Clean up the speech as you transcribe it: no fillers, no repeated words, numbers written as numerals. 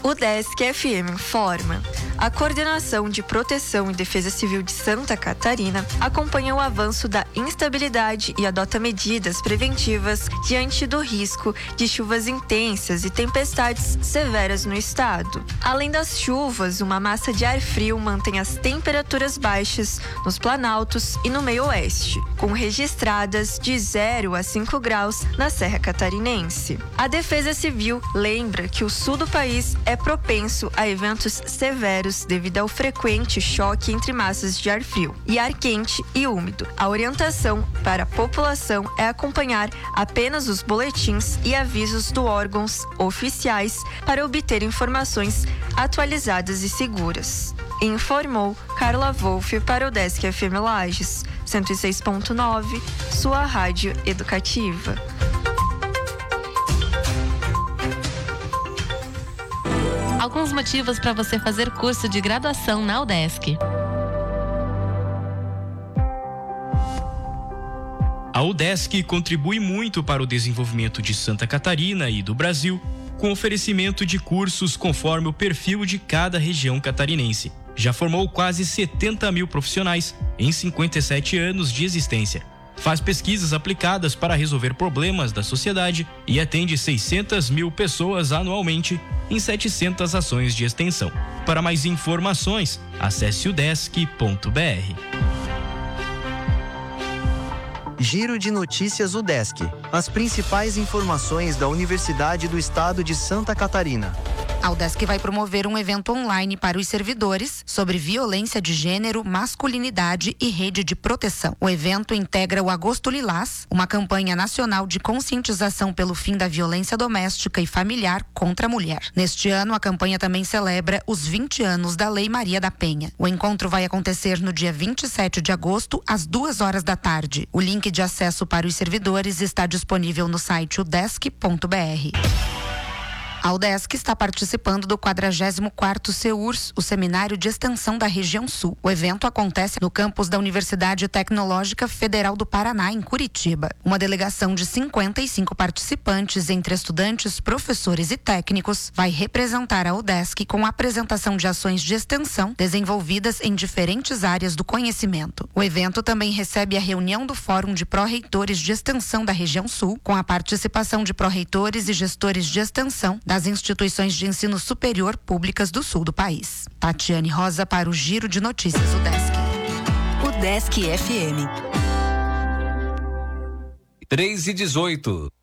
O Desk FM informa. A Coordenação de Proteção e Defesa Civil de Santa Catarina acompanha o avanço da instabilidade e adota medidas preventivas diante do risco de chuvas intensas e tempestades severas no estado. Além das chuvas, uma massa de ar frio mantém as temperaturas baixas nos planaltos e no meio-oeste, com registradas de 0 a 5 graus na Serra Catarinense. A Defesa Civil lembra que o sul do país é propenso a eventos severos devido ao frequente choque entre massas de ar frio e ar quente e úmido. A orientação para a população é acompanhar apenas os boletins e avisos dos órgãos oficiais para obter informações atualizadas e seguras. Informou Carla Wolff para o Desk FM Lages, 106.9, sua rádio educativa. Alguns motivos para você fazer curso de graduação na UDESC. A UDESC contribui muito para o desenvolvimento de Santa Catarina e do Brasil, com oferecimento de cursos conforme o perfil de cada região catarinense. Já formou quase 70 mil profissionais em 57 anos de existência. Faz pesquisas aplicadas para resolver problemas da sociedade e atende 600 mil pessoas anualmente em 700 ações de extensão. Para mais informações, acesse udesc.br. Giro de Notícias UDESC. As principais informações da Universidade do Estado de Santa Catarina. A UDESC vai promover um evento online para os servidores sobre violência de gênero, masculinidade e rede de proteção. O evento integra o Agosto Lilás, uma campanha nacional de conscientização pelo fim da violência doméstica e familiar contra a mulher. Neste ano, a campanha também celebra os 20 anos da Lei Maria da Penha. O encontro vai acontecer no dia 27 de agosto, às 2 horas da tarde. O link de acesso para os servidores está disponível no site udesc.br. A UDESC está participando do 44º CEURS, o Seminário de Extensão da Região Sul. O evento acontece no campus da Universidade Tecnológica Federal do Paraná, em Curitiba. Uma delegação de 55 participantes, entre estudantes, professores e técnicos, vai representar a UDESC com a apresentação de ações de extensão desenvolvidas em diferentes áreas do conhecimento. O evento também recebe a reunião do Fórum de Pró-Reitores de Extensão da Região Sul, com a participação de pró-reitores e gestores de extensão das instituições de ensino superior públicas do sul do país. Tatiane Rosa para o Giro de Notícias UDESC. UDESC FM. 3:18.